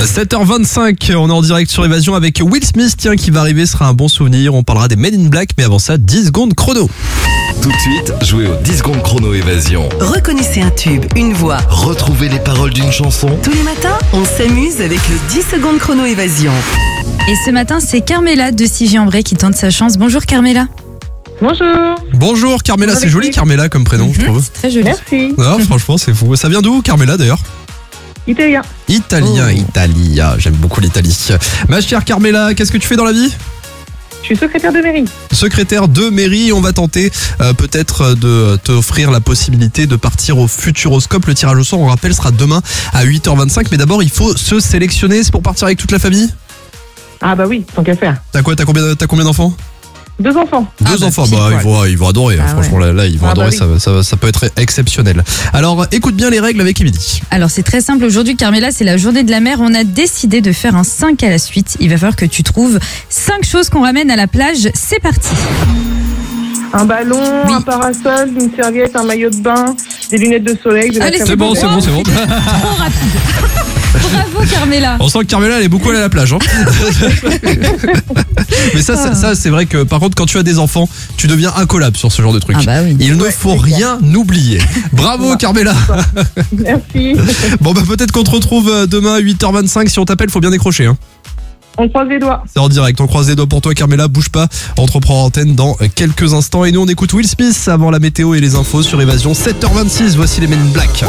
7h25, on est en direct sur Évasion avec Will Smith, tiens, qui va arriver, sera un bon souvenir. On parlera des Men in Black, mais avant ça, 10 secondes chrono. Tout de suite, jouez aux 10 secondes chrono Évasion. Reconnaissez un tube, une voix. Retrouvez les paroles d'une chanson. Tous les matins, on s'amuse avec le 10 secondes chrono Évasion. Et ce matin, c'est Carmela de Sigy-en-Bray qui tente sa chance. Bonjour Carmela. Bonjour. Bonjour Carmela, c'est joli Carmela comme prénom, je trouve. C'est très joli. Merci. Ah, franchement, c'est fou. Ça vient d'où Carmela d'ailleurs? Italien. Italien, Italia, j'aime beaucoup l'Italie. Ma chère Carmela, qu'est-ce que tu fais dans la vie? Je suis secrétaire de mairie. Secrétaire de mairie, on va tenter peut-être de t'offrir la possibilité de partir au Futuroscope. Le tirage au sort, on rappelle, sera demain à 8h25. Mais d'abord, il faut se sélectionner. C'est pour partir avec toute la famille? Ah bah oui, tant qu'à faire. T'as combien d'enfants? 2 enfants. Deux enfants, pile poil. ils vont adorer. Ah Franchement, là, ils vont Ah adorer. bah oui. Ça peut être exceptionnel. Alors, écoute bien les règles avec Émilie. Alors c'est très simple, aujourd'hui Carmela, c'est la journée de la mer. On a décidé de faire un 5 à la suite. Il va falloir que tu trouves 5 choses qu'on ramène à la plage. C'est parti. Un ballon, Oui. un parasol, une serviette, un maillot de bain, des lunettes de soleil. De la Allez, crème c'est bon, solaire. c'est bon. Trop rapide. Bravo Carmela. On sent que Carmela, elle est beaucoup allée à la plage. Hein. Mais ça, c'est vrai que par contre, quand tu as des enfants, tu deviens incollable sur ce genre de truc. Ah bah oui. Il ne Ouais, faut c'est rien oublier. Bravo Carmela. Merci. Bon bah peut-être qu'on te retrouve demain à 8h25. Si on t'appelle, faut bien décrocher. Hein. On croise les doigts. C'est en direct, on croise les doigts pour toi Carmela, bouge pas. On te reprend en antenne dans quelques instants. Et nous on écoute Will Smith avant la météo et les infos sur Évasion. 7h26, voici les Men in Black.